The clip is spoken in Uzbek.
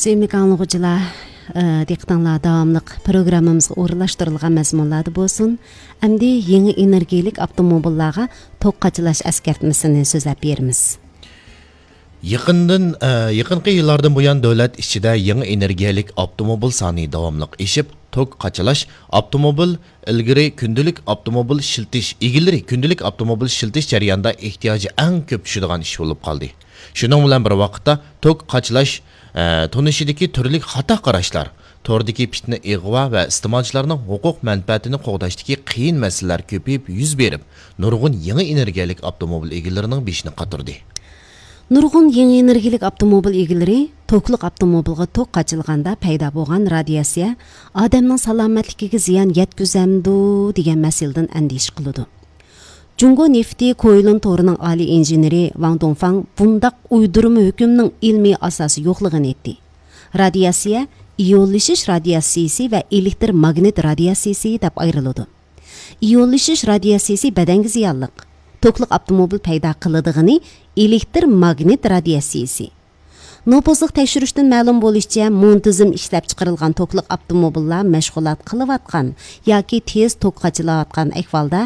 Sevimli anlıqçılar, diqqətinizə davamlıq proqramımızga o'rinlashtirilgan mazmunlarda bo'lsin. Endi yangi energiyalik avtomobillarga tok qachilash eskartmasini so'zlab beramiz. Yaqinqi yillardan buyon davlat ichida yangi energiyalik avtomobil soni davomli oshib, tok qachilash avtomobil ilgari kundalik avtomobil shiltish jarayonida ehtiyoji eng ko'p tushadigan ish bo'lib qoldi. Shuning bilan bir vaqtda tok qachilash tonishidagi turli xato qarashlar, tordagi fitna ig'vo va iste'molchilarning huquq manfaatini qo'g'dashdagi qiyin masalalar ko'payib yuz berib, nurg'un yangi energiyalik avtomobil egalarining beshini qatirdi. Nurg'un yangi energiyalik avtomobil egalari tokliq avtomobilga tok qachilganda paydo bo'lgan radiatsiya odamning salomatligiga ziyon yetkazamdi degan masaladan andish qiladi. Jungo nefti Koyilin torining oliy injeneri Wang Dongfang bundaq uydurma hukmning ilmiy asosi yo'qligini aytdi. Radiatsiya iyonlashish radiatsiyasi va elektromagnit radiatsiyasi deb ayriladi. Iyonlashish radiatsiyasi badanga ziyonli. Tokliq avtomobil paydo qilindigini elektromagnit radiatsiyasi. Nopozliq tekshirishdan ma'lum bo'lishicha, muntazam ishlab chiqarilgan tokliq avtomobillar mashg'ulot qilayotgan yoki tez tok qachilayotgan ahvolda